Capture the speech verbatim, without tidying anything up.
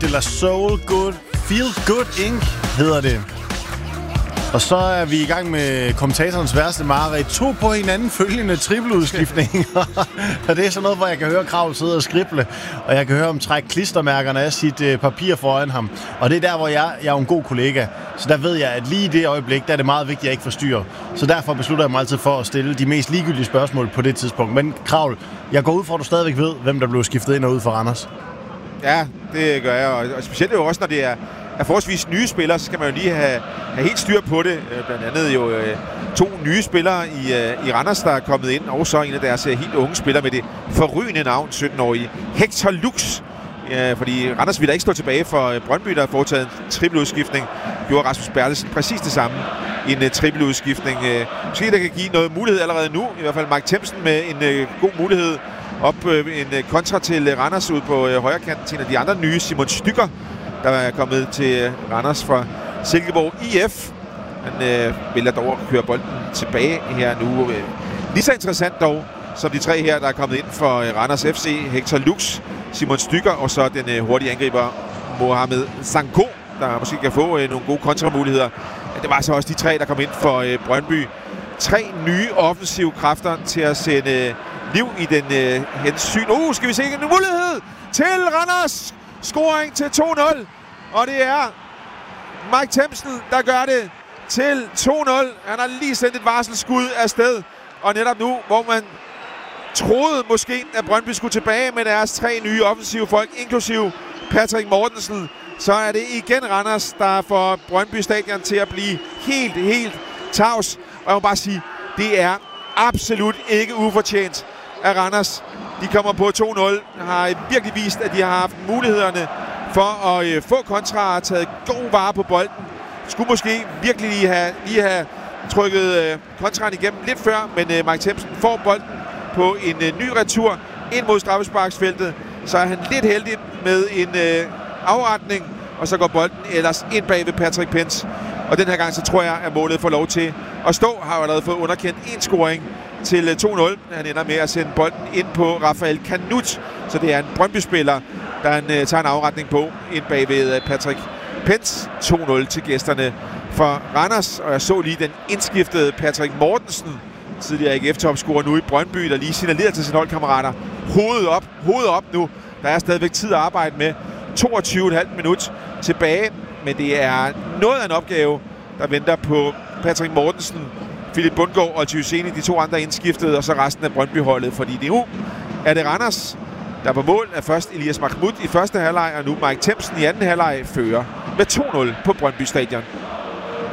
spiller Soul Good, Feel Good Incorporated hedder det. Og så er vi i gang med kommentatorens værste mareridt. To på hinanden følgende trippeludskiftninger. Og det er sådan noget, hvor jeg kan høre Krav sidde og skrible, og jeg kan høre ham trække klistermærkerne af sit øh, papir foran ham. Og det er der, hvor jeg, jeg er en god kollega. Så der ved jeg, at lige i det øjeblik, der er det meget vigtigt, at jeg ikke forstyrrer. Så derfor beslutter jeg mig altid for at stille de mest ligegyldige spørgsmål på det tidspunkt. Men Krav, jeg går ud fra, at du stadigvæk ved, hvem der blev skiftet ind og ud for Randers. Ja, det gør jeg. Og specielt jo også, når det er er forholdsvis nye spillere, så skal man jo lige have, have helt styr på det. Blandt andet jo øh, to nye spillere i, øh, i Randers, der er kommet ind, og så en af deres øh, helt unge spillere med det forrygende navn, sytten-årige Hector Lux. Ja, fordi Randers ville ikke stå tilbage for øh, Brøndby, der har foretaget en trippeludskiftning. Gjorde Rasmus Bertelsen præcis det samme i en øh, trippeludskiftning. Øh, måske der kan give noget mulighed allerede nu, i hvert fald Mike Themsen med en øh, god mulighed op øh, en øh, kontra til øh, Randers ud på øh, højre kant til en af de andre nye, Simon Stykker, der er kommet til Randers fra Silkeborg I F. Han øh, vælger dog at køre bolden tilbage her nu. Øh, lige så interessant dog, som de tre her, der er kommet ind for øh, Randers F C. Hector Lux, Simon Stykker og så den øh, hurtige angriber Mohamed Sanko, der måske kan få øh, nogle gode kontramuligheder. Ja, det var så også de tre, der kom ind for øh, Brøndby. Tre nye offensive kræfter til at sætte øh, liv i den øh, hensyn. Uh, skal vi se en mulighed til Randers! Scoring til to nul, og det er Mike Themsen, der gør det til to nul. Han har lige sendt et varselsskud afsted, og netop nu, hvor man troede måske, at Brøndby skulle tilbage med deres tre nye offensive folk, inklusive Patrick Mortensen, så er det igen Randers, der får Brøndby Stadion til at blive helt, helt tavs. Og jeg må bare sige, det er absolut ikke ufortjent af Randers. De kommer på to nul, har virkelig vist, at de har haft mulighederne for at øh, få kontra og taget god vare på bolden. Skulle måske virkelig lige have, lige have trykket øh, kontraen igennem lidt før, men øh, Mike Themsen får bolden på en øh, ny retur ind mod straffesparksfeltet. Så er han lidt heldig med en øh, afretning, og så går bolden ellers ind bag ved Patrick Pence. Og den her gang, så tror jeg, at målet får lov til at stå. Har jo allerede fået underkendt en scoring til to nul. Han ender med at sende bolden ind på Rafael Kanut. Så det er en Brøndby-spiller, der han, uh, tager en afretning på ind bag ved uh, Patrick Pence. to nul til gæsterne for Randers. Og jeg så lige den indskiftede Patrick Mortensen, tidligere A G F-topscorer nu i Brøndby, der lige signalerer til sine holdkammerater. Hovedet op, hovedet op nu. Der er stadigvæk tid at arbejde med. toogtyve komma fem minut tilbage. Men det er noget af en opgave, der venter på Patrick Mortensen, Philip Bundgaard og Tjuseni, de to andre indskiftede, og så resten af Brøndby-holdet. Fordi det nu er det Randers, der på mål er først Elias Mahmoud i første halvleg, og nu Mike Themsen i anden halvleg fører med to nul på Brøndby Stadion.